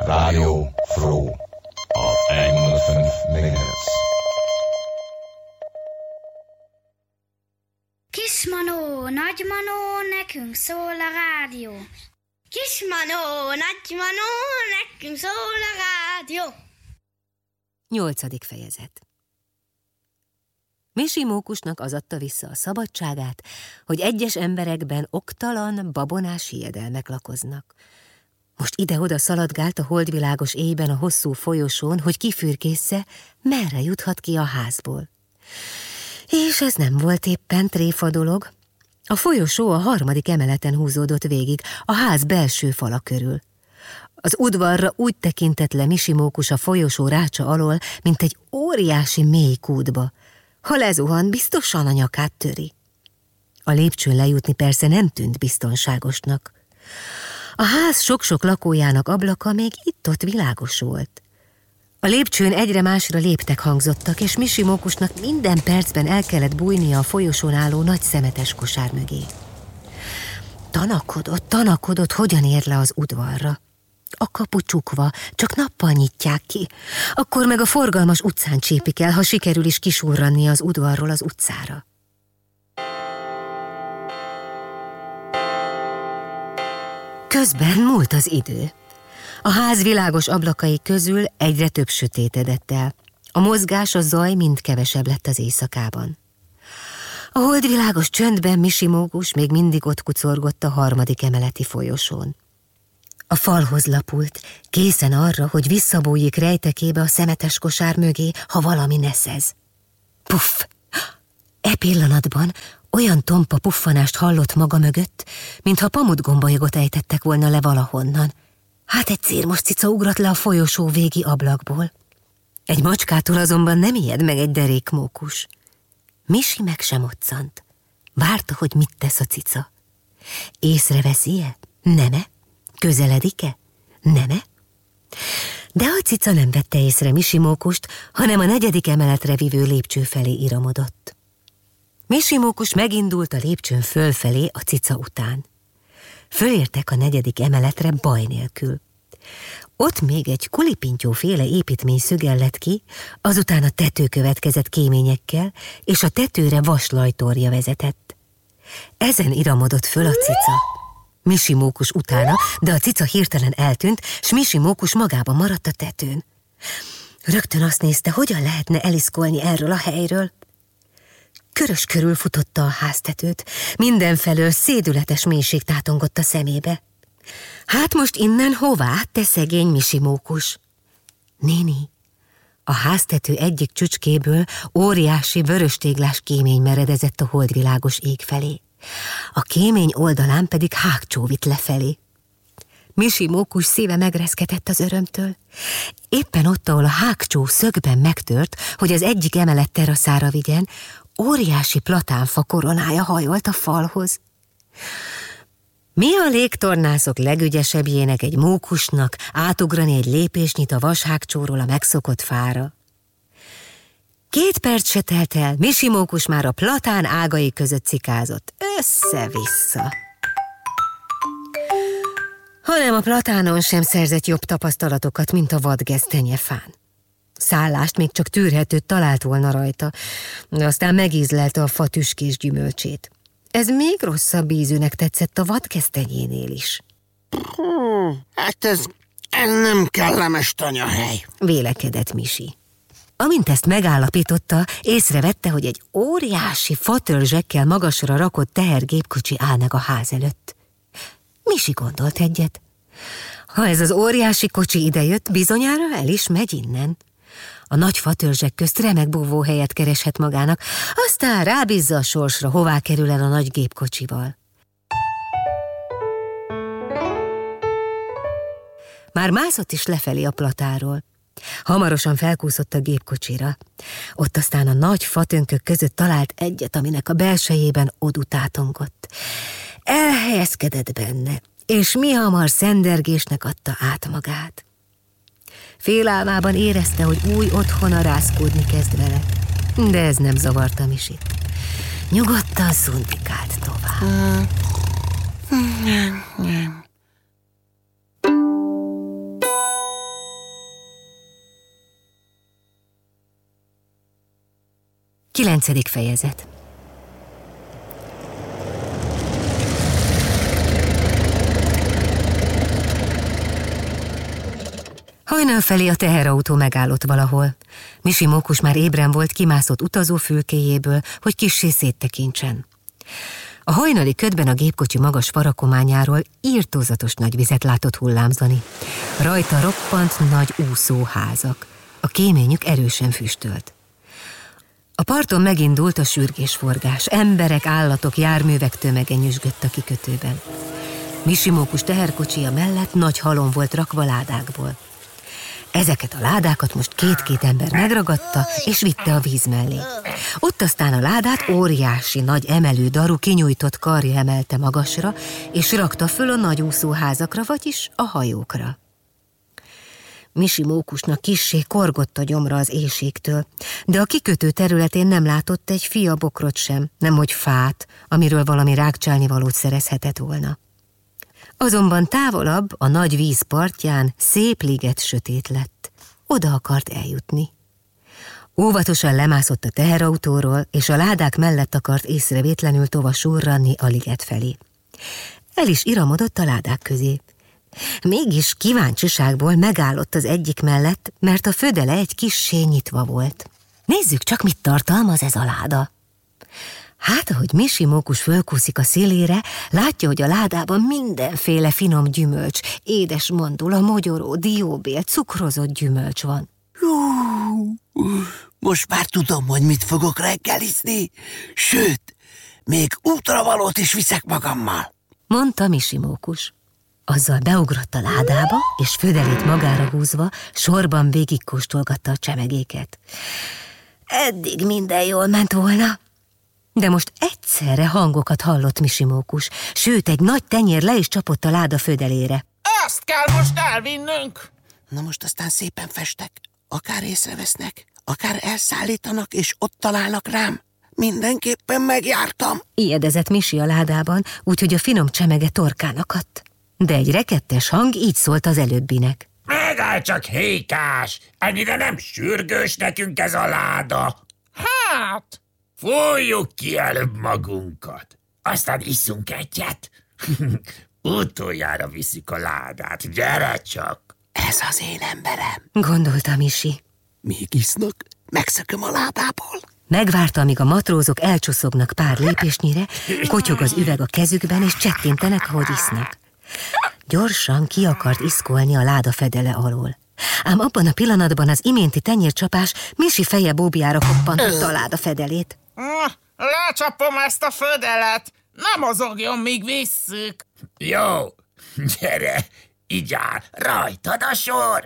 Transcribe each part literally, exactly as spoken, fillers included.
Radio Fro auf honderdvijf megahertz. Kismanó, nagymanó, nekünk szól a rádió. Kismanó, nagymanó, nekünk szól a rádió. Nyolcadik fejezet. Misi mókusnak az adta vissza a szabadságát, hogy egyes emberekben oktalan, babonás hiedelmek lakoznak. Most ide-oda szaladgált a holdvilágos éjben a hosszú folyosón, hogy kifürkészze, merre juthat ki a házból. És ez nem volt éppen tréfa dolog. A folyosó a harmadik emeleten húzódott végig, a ház belső fala körül. Az udvarra úgy tekintett le Misi mókus a folyosó rácsa alól, mint egy óriási mély kútba. Ha lezuhan, biztosan a nyakát töri. A lépcsőn lejutni persze nem tűnt biztonságosnak. A ház sok-sok lakójának ablaka még itt-ott világos volt. A lépcsőn egyre másra léptek hangzottak, és Misi mókusnak minden percben el kellett bújnia a folyosón álló nagy szemetes kosár mögé. Tanakodott, tanakodott, hogyan ér le az udvarra. A kapu csukva, csak nappal nyitják ki, akkor meg a forgalmas utcán csípik el, ha sikerül is kisurranni az udvarról az utcára. Közben múlt az idő. A ház világos ablakai közül egyre több sötétedett el. A mozgás, a zaj mind kevesebb lett az éjszakában. A holdvilágos csöndben Misi mókus még mindig ott kucorgott a harmadik emeleti folyosón. A falhoz lapult, készen arra, hogy visszabújjék rejtekébe a szemetes kosár mögé, ha valami neszez. Puff! E pillanatban olyan tompa puffanást hallott maga mögött, mintha pamutgombajogot ejtettek volna le valahonnan. Hát egy círmos cica ugrott le a folyosó végi ablakból. Egy macskától azonban nem ijed meg egy derék mókus. Misi meg sem moccant. Várta, hogy mit tesz a cica. Észreveszi-e? Nem-e? Közeledik-e? Nem-e? De a cica nem vette észre Misi mókust, hanem a negyedik emeletre vívő lépcső felé iramodott. Misi mókus megindult a lépcsőn fölfelé a cica után. Fölértek a negyedik emeletre baj nélkül. Ott még egy kulipintyóféle építmény szögellett ki, azután a tető következett kéményekkel, és a tetőre vaslajtorja vezetett. Ezen iramodott föl a cica. Misi mókus utána, de a cica hirtelen eltűnt, s Misi mókus magában maradt a tetőn. Rögtön azt nézte, hogyan lehetne eliszkolni erről a helyről. Körös körül futotta a háztetőt, mindenfelől szédületes mélység tátongott a szemébe. Hát most innen hová, te szegény Misi mókus? Néni, a háztető egyik csücskéből óriási vöröstéglás kémény meredezett a holdvilágos ég felé. A kémény oldalán pedig hágcsó vitt lefelé. Misi mókus szíve megreszketett az örömtől. Éppen ott, ahol a hágcsó szögben megtört, hogy az egyik emelet teraszára vigyen, óriási platánfa koronája hajolt a falhoz. Mi a légtornászok legügyesebbjének egy mókusnak átugrani egy lépésnyit a vashágcsóról a megszokott fára? Két perc se telt el, Misi mókus már a platán ágai között cikázott, össze-vissza. Hanem a platánon sem szerzett jobb tapasztalatokat, mint a vadgesztenyefán. Szállást még csak tűrhetőt talált volna rajta, de aztán megízlelte a fa tüskés gyümölcsét. Ez még rosszabb ízűnek tetszett a vadgesztenyénél is. Hmm, hát ez, ez nem kellemes tanyahely, vélekedett Misi. Amint ezt megállapította, észrevette, hogy egy óriási fatörzsekkel magasra rakott tehergépkocsi áll meg a ház előtt. Misi gondolt egyet. Ha ez az óriási kocsi idejött, bizonyára el is megy innen. A nagy fatörzsek közt remek búvóhelyet kereshet magának, aztán rábízza a sorsra, hová kerül el a nagy gépkocsival. Már mászott is lefelé a platáról. Hamarosan felkúszott a gépkocsira. Ott aztán a nagy fatönkök között talált egyet, aminek a belsejében odú tátongott. Elhelyezkedett benne, és mihamar szendergésnek adta át magát. Félálmában érezte, hogy új otthona rázkódni kezd vele, de ez nem zavarta Misit. Nyugodtan szuntikált tovább. Kilencedik fejezet. Hajnal felé a teherautó megállott valahol. Misi Mókus már ébren volt, kimászott utazófülkéjéből, hogy kissé széttekintsen. A hajnali ködben a gépkocsi magas farakományáról írtózatos nagy vizet látott hullámzani. Rajta roppant nagy úszóházak. A kéményük erősen füstölt. A parton megindult a sürgésforgás. Emberek, állatok, járművek tömege nyüzsgött a kikötőben. Misi Mókus teherkocsija mellett nagy halom volt rakva ládákból. Ezeket a ládákat most két-két ember megragadta, és vitte a víz mellé. Ott aztán a ládát óriási, nagy emelő daru kinyújtott karja emelte magasra, és rakta föl a nagy úszóházakra, vagyis a hajókra. Misi Mókusnak kissé korgott a gyomra az éhségtől, de a kikötő területén nem látott egy fia bokrot sem, nemhogy fát, amiről valami rágcsálnivalót szerezhetett volna. Azonban távolabb, a nagy víz partján szép liget sötét lett. Oda akart eljutni. Óvatosan lemászott a teherautóról, és a ládák mellett akart észrevétlenül tova surranni a liget felé. El is iramodott a ládák közé. Mégis kíváncsiságból megállott az egyik mellett, mert a födele egy kissé nyitva volt. Nézzük csak, mit tartalmaz ez a láda. Hát, ahogy Misi Mókus fölkúszik a szélére, látja, hogy a ládában mindenféle finom gyümölcs, édes mandula, mogyoró, dióbél, cukrozott gyümölcs van. Hú, most már tudom, hogy mit fogok reggelizni, sőt, még útravalót is viszek magammal, mondta Misi Mókus. Azzal beugrott a ládába, és födelét magára húzva sorban végigkóstolgatta a csemegéket. Eddig minden jól ment volna. De most egyszerre hangokat hallott Misi Mókus, sőt, egy nagy tenyér le is csapott a láda födelére. Ezt kell most elvinnünk! Na most aztán szépen festek. Akár észrevesznek, akár elszállítanak, és ott találnak rám. Mindenképpen megjártam. Ijedezett Misi a ládában, úgyhogy a finom csemege torkán akadt. De egy rekettes hang így szólt az előbbinek. Megáll csak, hékás! Ennyire nem sürgős nekünk ez a láda. Hát... Fújjuk ki előbb magunkat, aztán isszunk egyet. Utoljára viszik a ládát, gyere csak! Ez az én emberem, gondolta Misi. Még isznak, megszököm a ládából. Megvárta, amíg a matrózok elcsuszognak pár lépésnyire, kotyog az üveg a kezükben, és csettintenek, ahogy isznak. Gyorsan ki akart iszkolni a láda fedele alól. Ám abban a pillanatban az iménti tenyércsapás Misi feje bóbjára koppantotta a láda fedelét. Lecsapom ezt a födelet, nem mozogjon, míg visszük. Jó, gyere, így áll, rajtad a sor.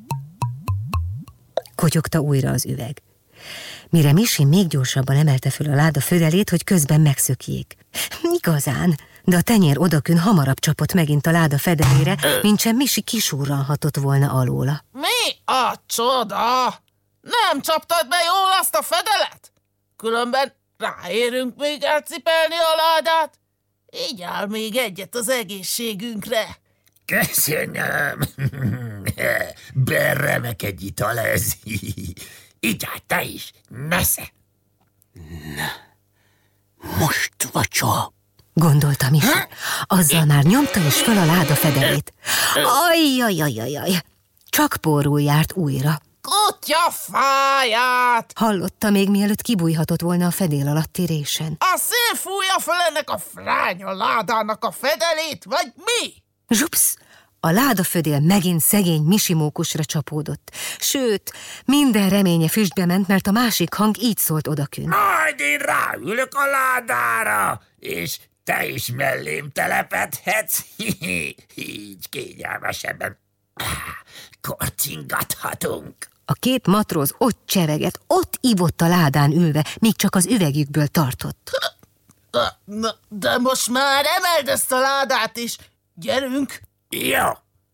Kotyogta újra az üveg. Mire Misi még gyorsabban emelte föl a láda födelét, hogy közben megszökjék. Igazán, de a tenyér odakün hamarabb csapott megint a láda fedelére, mintsem Misi kisurranhatott volna alóla. Mi a csoda? Nem csaptad be jól azt a fedelet? Különben ráérünk még elcipelni a ládát. Így áll még egyet az egészségünkre. Köszönöm. Berremek egy ital ez. Így áll te is, nesze. Na, most vacsol, gondolta Misi. Azzal már nyomta is föl a láda fedelét. Ajjajajajaj, csak pórul járt újra. Kutya fáját! Hallotta még mielőtt kibújhatott volna a fedél alatti résen. A szél fújja fel ennek a fránya ládának a fedelét, vagy mi? Zsupsz! A ládafödél megint szegény Misi Mókusra csapódott. Sőt, minden reménye füstbe ment, mert a másik hang így szólt odakün. Majd én ráülök a ládára, és te is mellém telepedhetsz. Így kényelmesebben korcingathatunk. A két matróz ott csevegett, ott ivott a ládán ülve, míg csak az üvegükből tartott. De, de most már emeld ezt a ládát is. Gyerünk! Jó.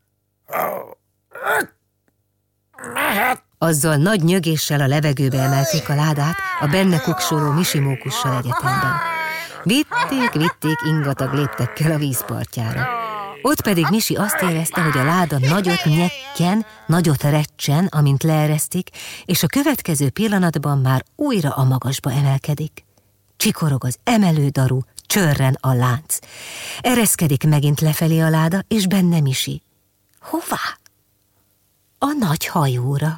Mehet. Azzal nagy nyögéssel a levegőbe emelték a ládát a benne kuksoló Misi Mókussal egyetemben. Vitték, vitték ingatag léptekkel a vízpartjára. Ott pedig Misi azt érezte, hogy a láda nagyot nyekken, nagyot recsen, amint leeresztik, és a következő pillanatban már újra a magasba emelkedik. Csikorog az emelődaru, csörren a lánc. Ereszkedik megint lefelé a láda, és benne Misi. Hová? A nagy hajóra.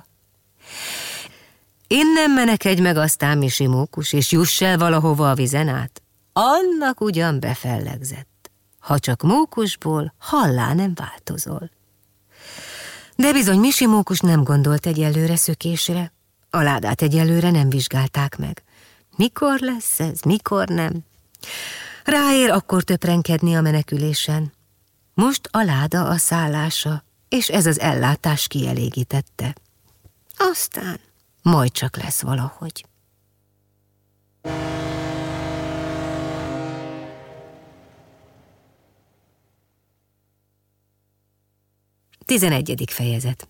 Innen menekedj meg aztán, Misi mókus, és juss el valahova a vizen át. Annak ugyan befellegzett. Ha csak mókusból hallá nem változol. De bizony Misi mókus nem gondolt egyelőre szökésre. A ládát egyelőre nem vizsgálták meg. Mikor lesz ez, mikor nem? Ráér akkor töprenkedni a menekülésen. Most a láda a szállása, és ez az ellátás kielégítette. Aztán majd csak lesz valahogy. Tizenegyedik fejezet.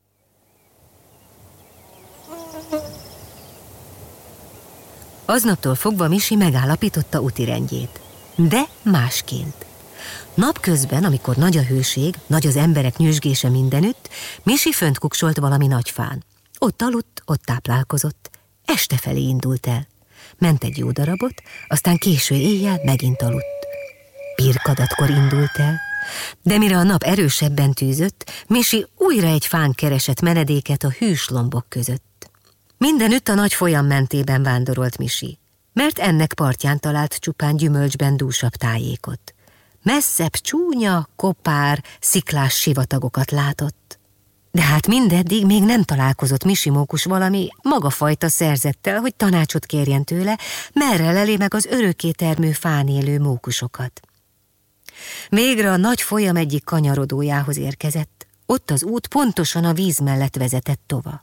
Aznaptól fogva Misi megállapította útirendjét, de másként. Napközben, amikor nagy a hőség, nagy az emberek nyüzsgése mindenütt, Misi fönt kuksolt valami nagy fán. Ott aludt, ott táplálkozott. Este felé indult el. Ment egy jó darabot, aztán késő éjjel megint aludt. Pirkadatkor indult el, de mire a nap erősebben tűzött, Misi újra egy fán keresett menedéket a hűs lombok között. Mindenütt a nagy folyam mentében vándorolt Misi, mert ennek partján talált csupán gyümölcsben dúsabb tájékot. Messzebb csúnya, kopár, sziklás sivatagokat látott. De hát mindeddig még nem találkozott Misi mókus valami magafajta szerzettel, hogy tanácsot kérjen tőle, merre leli meg az örökké termő fán élő mókusokat. Végre a nagy folyam egyik kanyarodójához érkezett. Ott az út pontosan a víz mellett vezetett tova.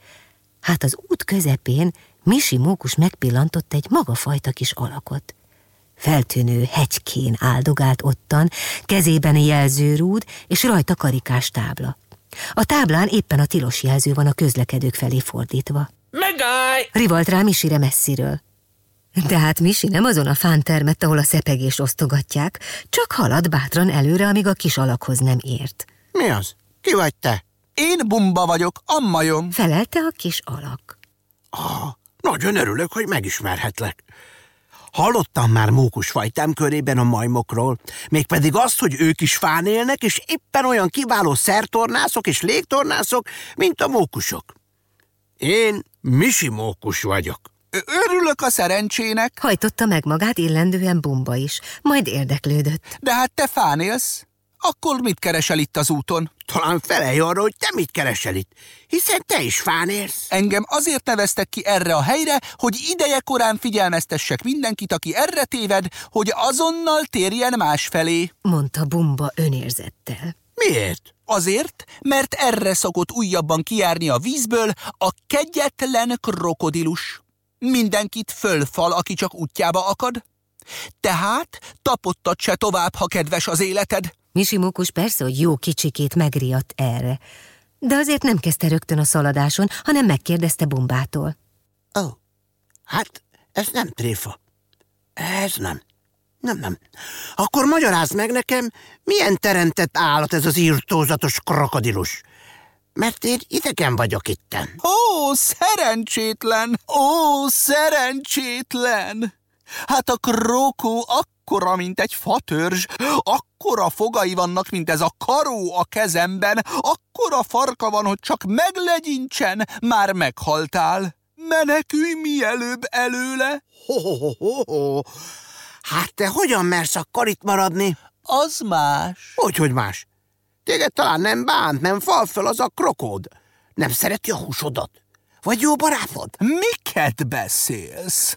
Hát az út közepén Misi mókus megpillantott egy magafajta kis alakot. Feltűnő hegykén áldogált ottan, kezében jelzőrúd és rajta karikás tábla. A táblán éppen a tilos jelző van a közlekedők felé fordítva. Megállj! Rivalt rá Misire messziről. De hát Misi nem azon a fán termett, ahol a szepegést osztogatják, csak halad bátran előre, amíg a kis alakhoz nem ért. Mi az? Ki vagy te? Én Bumba vagyok, a majom. Felelte a kis alak. Ah, nagyon örülök, hogy megismerhetlek. Hallottam már mókusfajtám körében a majmokról, mégpedig azt, hogy ők is fán élnek, és éppen olyan kiváló szertornászok és légtornászok, mint a mókusok. Én Misi mókus vagyok. Örülök a szerencsének. Hajtotta meg magát illendően Bumba is, majd érdeklődött. De hát te fán élsz? Akkor mit keresel itt az úton? Talán felelj arra, hogy te mit keresel itt, hiszen te is fán élsz. Engem azért neveztek ki erre a helyre, hogy idejekorán figyelmeztessek mindenkit, aki erre téved, hogy azonnal térjen másfelé. Mondta Bumba önérzettel. Miért? Azért, mert erre szokott újabban kijárni a vízből a kegyetlen krokodilus. Mindenkit fölfal, aki csak útjába akad. Tehát tapottat se tovább, ha kedves az életed. Misi mókus persze, hogy jó kicsikét megriadt erre, de azért nem kezdte rögtön a szaladáson, hanem megkérdezte Bumbától. Ó, oh, hát ez nem tréfa. Ez nem. Nem, nem. Akkor magyarázd meg nekem, milyen teremtett állat ez az írtózatos krokodilus. Mert én idegen vagyok itten. Ó, szerencsétlen! Ó, szerencsétlen! Hát a krókó akkora, mint egy fatörzs, akkora fogai vannak, mint ez a karó a kezemben, akkora farka van, hogy csak meglegyintsen, már meghaltál. Menekülj mielőbb előle! Ho-ho-ho-ho! Hát te hogyan mersz akkor itt maradni? Az más. Hogyhogy más? Téged talán nem bánt, nem fal föl az a krokód. Nem szereti a húsodat? Vagy jó barátod? Miket beszélsz?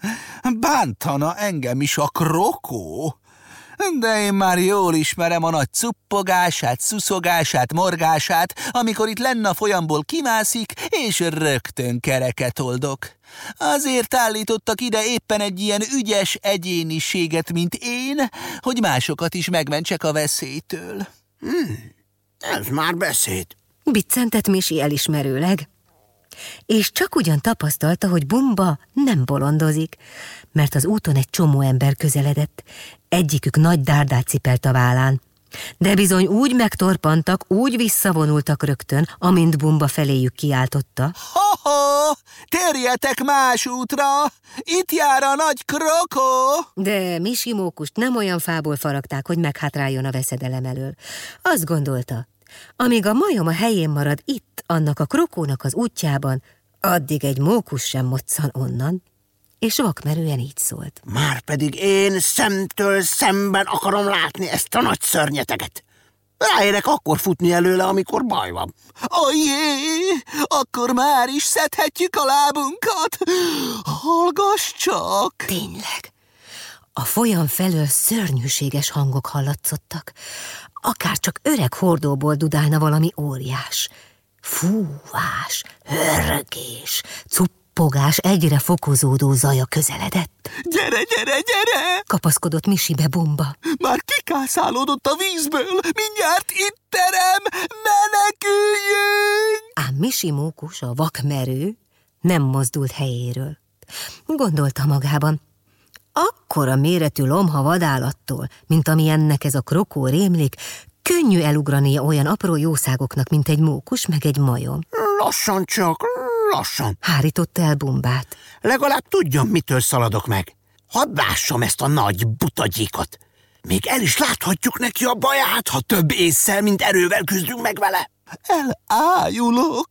Bántana engem is a krokó? De én már jól ismerem a nagy cuppogását, szuszogását, morgását, amikor itt lenne a folyamból kimászik, és rögtön kereket oldok. Azért állítottak ide éppen egy ilyen ügyes egyéniséget, mint én, hogy másokat is megmentsek a veszélytől. Hmm, ez már beszéd. Biccentett Misi elismerőleg. És csak ugyan tapasztalta, hogy Bumba nem bolondozik, mert az úton egy csomó ember közeledett. Egyikük nagy dárdát cipelt a vállán. De bizony úgy megtorpantak, úgy visszavonultak rögtön, amint Bumba feléjük kiáltotta. Ha-ha! Térjetek más útra! Itt jár a nagy krokó! De Misi mókust nem olyan fából faragták, hogy meghátráljon a veszedelem elől. Azt gondolta, amíg a majom a helyén marad itt, annak a krokónak az útjában, addig egy mókus sem moccan onnan, és vakmerően így szólt. Márpedig én szemtől szemben akarom látni ezt a nagy szörnyeteget. Ráérek akkor futni előle, amikor baj van. Ajjé, akkor már is szedhetjük a lábunkat. Hallgass csak! Tényleg, a folyam felől szörnyűséges hangok hallatszottak. Akár csak öreg hordóból dudálna valami óriás. Fúvás, hörgés, cuppogás, egyre fokozódó zaja közeledett. Gyere, gyere, gyere! Kapaszkodott Misibe Bumba. Már kikászálódott a vízből, mindjárt itt terem, meneküljünk! Ám Misi mókus, a vakmerő, nem mozdult helyéről. Gondolta magában, akkora méretű lomha vadállattól, mint amilyennek ez a krokó rémlik, könnyű elugrania olyan apró jószágoknak, mint egy mókus meg egy majom. Lassan csak, lassan. Hárította el Bumbát. Legalább tudjam, mitől szaladok meg. Hadd lássam ezt a nagy butagyikot. Még el is láthatjuk neki a baját, ha több ésszel, mint erővel küzdünk meg vele. Elájulok,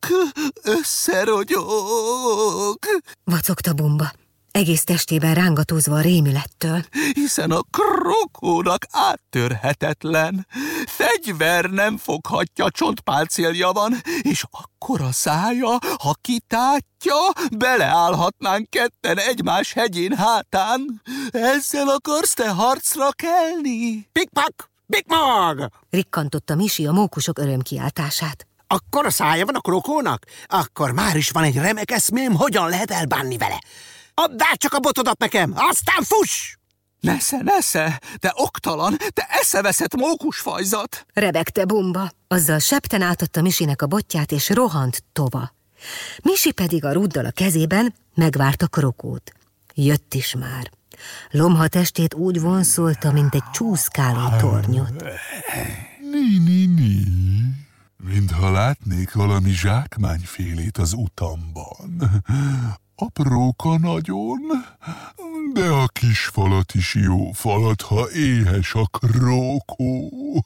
összerogyok. Vacogta Bumba, egész testében rángatózva a rémülettől. Hiszen a krokónak áttörhetetlen. Fegyver nem foghatja, csontpálcélja van, és akkora szája, ha kitátja, beleállhatnánk ketten egymás hegyén hátán. Ezzel akarsz te harcra kelni? Pikpak, pikmag! Rikkantotta Misi a mókusok örömkiáltását. Akkor a szája van a krokónak? Akkor már is van egy remek eszmém, hogyan lehet elbánni vele. Add át csak a botodat nekem, aztán fuss! Nesze, nesze, te oktalan, te eszeveszett mókusfajzat! Rebegte Bumba. Azzal septen átadta Misinek a botját, és rohant tova. Misi pedig a rúddal a kezében megvárta krokót. Jött is már. Lomha testét úgy vonszolta, mint egy csúszkáló tornyot. Ni-ni-ni, mintha látnék valami zsákmányfélét az utamban. Apróka nagyon, de a kis falat is jó falat, ha éhes a krókó.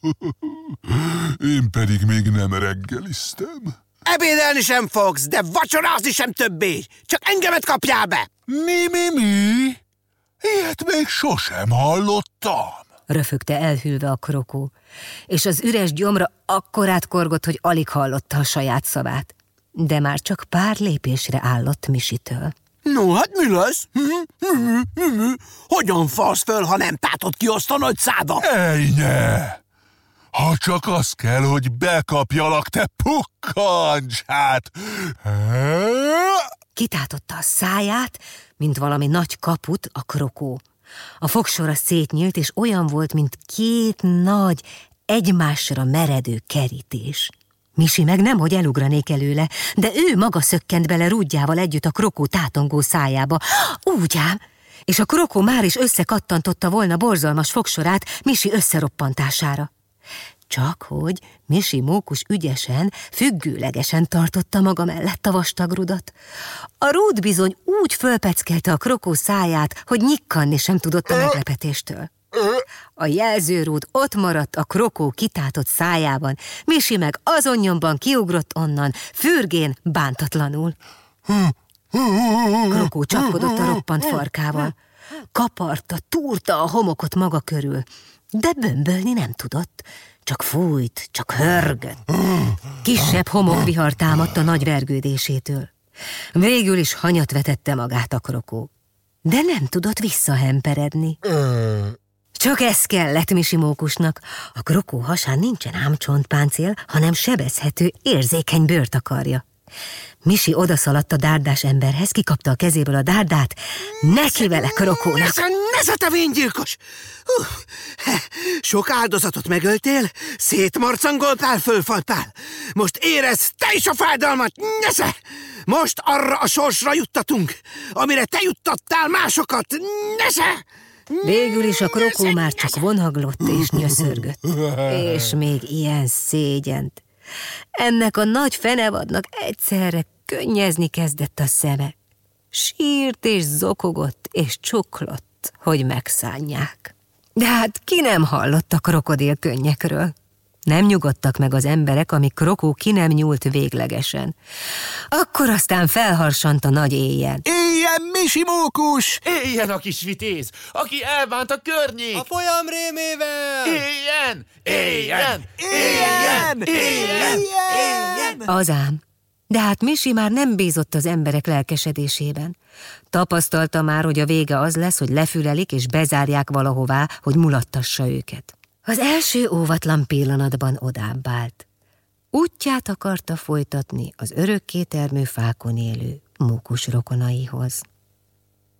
Én pedig még nem reggeliztem. Ebédelni sem fogsz, de vacsorázni sem többé. Csak engemet kapjál be! Mi-mi-mi? Ilyet még sosem hallottam. Röfögte elhűlve a krokó, és az üres gyomra akkorát korgott, hogy alig hallotta a saját szavát. De már csak pár lépésre állott Misitől. No, hát mi lesz? Hogyan falsz föl, ha nem tátod ki azt a nagy szádat? Ejne! Ha csak az kell, hogy bekapjalak, te pukkancs, hát! Kitátotta a száját, mint valami nagy kaput a krokó. A fogsora szétnyílt, és olyan volt, mint két nagy, egymásra meredő kerítés. Misi meg nemhogy elugranék előle, de ő maga szökkent bele rúdjával együtt a krokó tátongó szájába. Úgy ám! És a krokó már is összekattantotta volna borzalmas fogsorát Misi összeroppantására. Csak hogy Misi mókus ügyesen, függőlegesen tartotta maga mellett a vastag rudat. A rúd bizony úgy fölpeckelte a krokó száját, hogy nyikkanni sem tudott a meglepetéstől. A jelzőrúd ott maradt a krokó kitátott szájában, Misi meg azon nyomban kiugrott onnan, fürgén, bántatlanul. Krokó csapkodott a roppant farkával. Kaparta, túrta a homokot maga körül, de bömbölni nem tudott. Csak fújt, csak hörgött. Kisebb homokvihar támadt a nagy vergődésétől. Végül is hanyat vetette magát a krokó, de nem tudott visszahemperedni. Csak ez kellett Misi mókusnak. A krokó hasán nincsen ám csontpáncél, hanem sebezhető, érzékeny bőrt akarja. Misi odaszaladt a dárdás emberhez, kikapta a kezéből a dárdát, neki vele krokónak. Nesze, nesze, te véngyilkos! Uh, sok áldozatot megöltél, szétmarcangoltál, fölfaltál. Most érezd te is a fájdalmat, nesze! Most arra a sorsra juttatunk, amire te juttattál másokat, nesze! Végül is a krokó már csak vonaglott és nyöszörgött. És még ilyen szégyent. Ennek a nagy fenevadnak egyszerre könnyezni kezdett a szeme. Sírt és zokogott és csuklott, hogy megszánják. De hát ki nem hallott a krokodil könnyekről? Nem nyugodtak meg az emberek, amíg Krokó ki nem nyúlt véglegesen. Akkor aztán felharsant a nagy éjjel. Éljen, Misi mókus! Éljen a kis vitéz, aki elbánt a környék! A folyam rémével! Éljen! Éljen! Éljen! Éljen! Éljen! Az ám. De hát Misi már nem bízott az emberek lelkesedésében. Tapasztalta már, hogy a vége az lesz, hogy lefülelik és bezárják valahová, hogy mulattassa őket. Az első óvatlan pillanatban odább állt. Útját akarta folytatni az örökké termő fákon élő mókus rokonaihoz.